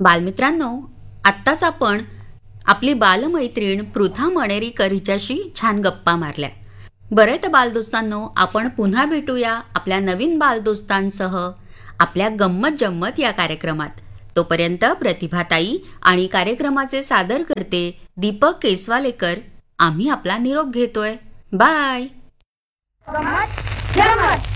बालमित्रांनो, आत्ताच आपण आपली बालमैत्रीण पृथा मणेरीकर हिच्याशी छान गप्पा मारल्या. बरं तर बालदोस्तांनो, आपण पुन्हा भेटूया आपल्या नवीन बालदोस्तांसह आपल्या गंमत जम्मत या कार्यक्रमात. तोपर्यंत प्रतिभाताई आणि कार्यक्रमाचे सादर करते दीपक केसवालेकर आम्ही आपला निरोप घेतोय. बाय. गंमत जम्मत.